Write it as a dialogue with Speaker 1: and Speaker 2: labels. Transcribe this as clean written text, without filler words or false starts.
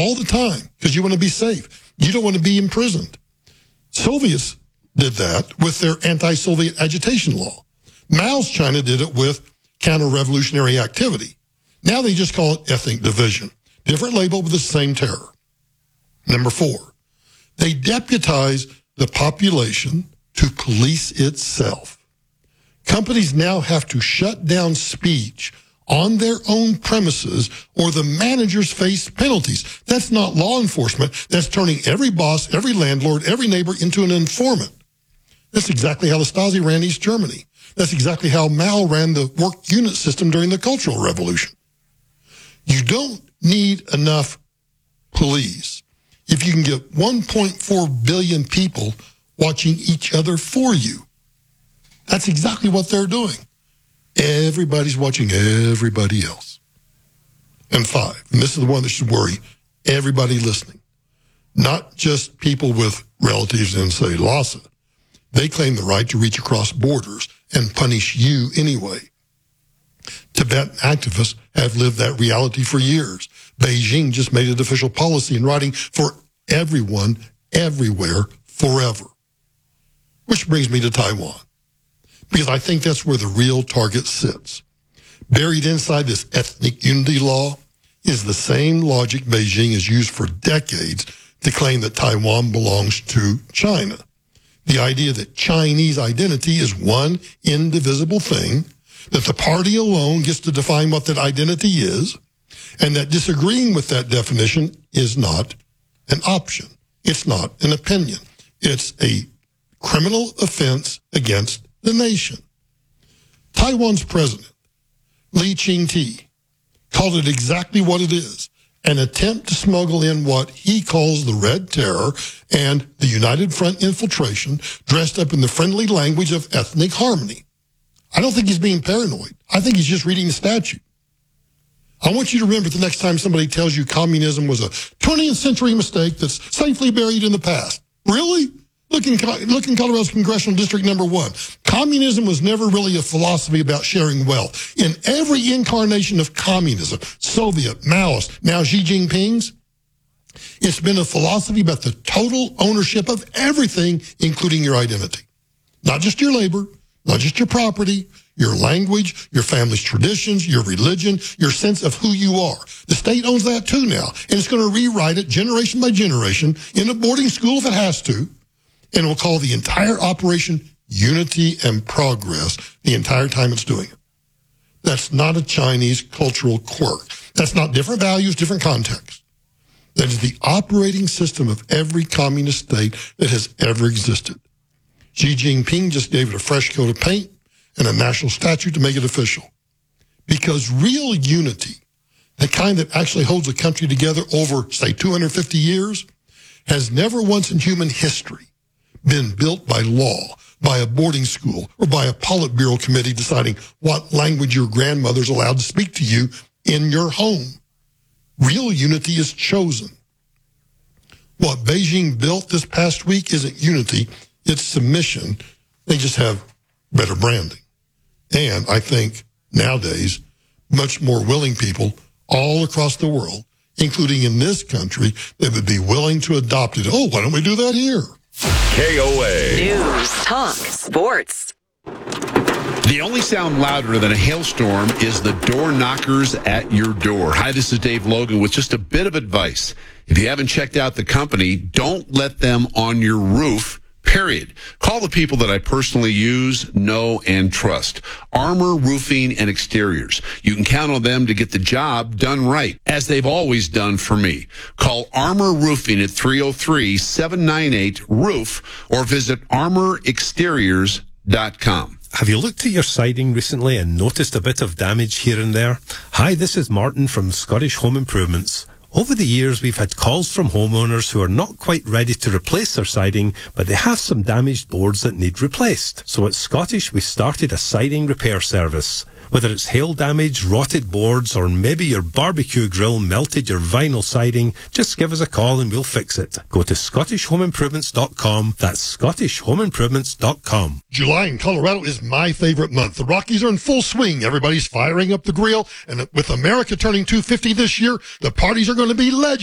Speaker 1: all the time because you want to be safe. You don't want to be imprisoned. Soviets did that with their anti-Soviet agitation law. Mao's China did it with counter-revolutionary activity. Now they just call it ethnic division. Different label with the same terror. Number 4, they deputize the population to police itself. Companies now have to shut down speech on their own premises or the managers face penalties. That's not law enforcement. That's turning every boss, every landlord, every neighbor into an informant. That's exactly how the Stasi ran East Germany. That's exactly how Mao ran the work unit system during the Cultural Revolution. You don't need enough police if you can get 1.4 billion people watching each other for you. That's exactly what they're doing. Everybody's watching everybody else. And 5, and this is the one that should worry everybody listening, not just people with relatives in, say, Lhasa. They claim the right to reach across borders and punish you anyway. Tibetan activists have lived that reality for years. Beijing just made it official policy in writing for everyone, everywhere, forever. Which brings me to Taiwan, because I think that's where the real target sits. Buried inside this ethnic unity law is the same logic Beijing has used for decades to claim that Taiwan belongs to China. The idea that Chinese identity is one indivisible thing, that the party alone gets to define what that identity is, and that disagreeing with that definition is not an option. It's not an opinion. It's a criminal offense against the nation. Taiwan's president, Lee Ching-te, called it exactly what it is, an attempt to smuggle in what he calls the Red Terror and the United Front infiltration dressed up in the friendly language of ethnic harmony. I don't think he's being paranoid. I think he's just reading the statute. I want you to remember the next time somebody tells you communism was a 20th century mistake that's safely buried in the past. Really? Look in Colorado's Congressional District number 1. Communism was never really a philosophy about sharing wealth. In every incarnation of communism, Soviet, Maoist, now Xi Jinping's, it's been a philosophy about the total ownership of everything, including your identity. Not just your labor, not just your property, your language, your family's traditions, your religion, your sense of who you are. The state owns that too now, and it's going to rewrite it generation by generation in a boarding school if it has to. And we'll call the entire operation Unity and Progress the entire time it's doing it. That's not a Chinese cultural quirk. That's not different values, different context. That is the operating system of every communist state that has ever existed. Xi Jinping just gave it a fresh coat of paint and a national statute to make it official. Because real unity, the kind that actually holds a country together over, say, 250 years, has never once in human history been built by law, by a boarding school, or by a Politburo committee deciding what language your grandmother's allowed to speak to you in your home. Real unity is chosen. What Beijing built this past week isn't unity, it's submission. They just have better branding. And I think nowadays, much more willing people all across the world, including in this country, that would be willing to adopt it. Oh, why don't we do that here?
Speaker 2: KOA.
Speaker 3: News, talk, sports.
Speaker 4: The only sound louder than a hailstorm is the door knockers at your door. Hi, this is Dave Logan with just a bit of advice. If you haven't checked out the company, don't let them on your roof, period. Call the people that I personally use, know, and trust. Armor Roofing and Exteriors. You can count on them to get the job done right, as they've always done for me. Call Armor Roofing at 303-798-ROOF or visit armorexteriors.com.
Speaker 5: Have you looked at your siding recently and noticed a bit of damage here and there? Hi, this is Martin from Scottish Home Improvements. Over the years, we've had calls from homeowners who are not quite ready to replace their siding, but they have some damaged boards that need replaced. So at Scottish, we started a siding repair service. Whether it's hail damage, rotted boards, or maybe your barbecue grill melted your vinyl siding, just give us a call and we'll fix it. Go to ScottishHomeImprovements.com. That's ScottishHomeImprovements.com.
Speaker 1: July in Colorado is my favorite month. The Rockies are in full swing. Everybody's firing up the grill. And with America turning 250 this year, the parties are going to be legendary.